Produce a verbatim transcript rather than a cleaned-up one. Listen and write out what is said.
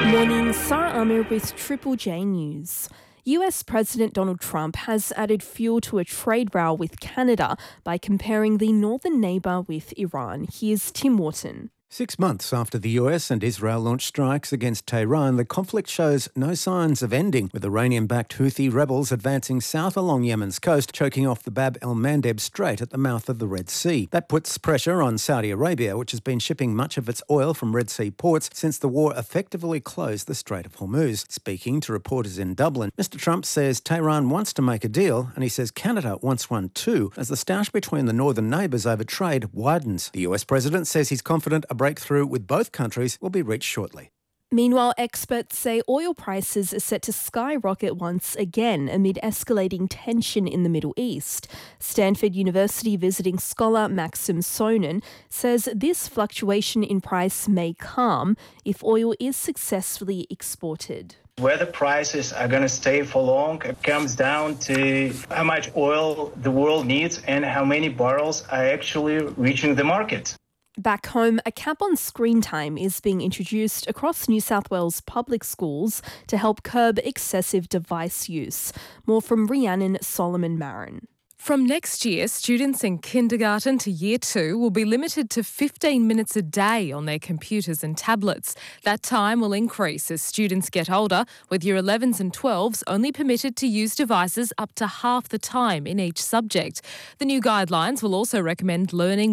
Morning, Sarah Amir with Triple J News. U S President Donald Trump has added fuel to a trade row with Canada by comparing the northern neighbour with Iran. Here's Tim Wharton. Six months after the U S and Israel launched strikes against Tehran, the conflict shows no signs of ending, with Iranian-backed Houthi rebels advancing south along Yemen's coast, choking off the Bab el-Mandeb Strait at the mouth of the Red Sea. That puts pressure on Saudi Arabia, which has been shipping much of its oil from Red Sea ports since the war effectively closed the Strait of Hormuz. Speaking to reporters in Dublin, Mister Trump says Tehran wants to make a deal, and he says Canada wants one too, as the stoush between the northern neighbours over trade widens. The U S president says he's confident a breakthrough with both countries will be reached shortly. Meanwhile, experts say oil prices are set to skyrocket once again amid escalating tension in the Middle East. Stanford University visiting scholar Maxim Sonnen says this fluctuation in price may calm if oil is successfully exported. Whether prices are going to stay for long, it comes down to how much oil the world needs and how many barrels are actually reaching the market. Back home, a cap on screen time is being introduced across New South Wales public schools to help curb excessive device use. More from Rhiannon Solomon Marin. From next year, students in kindergarten to year two will be limited to fifteen minutes a day on their computers and tablets. That time will increase as students get older, with year elevens and twelves only permitted to use devices up to half the time in each subject. The new guidelines will also recommend learning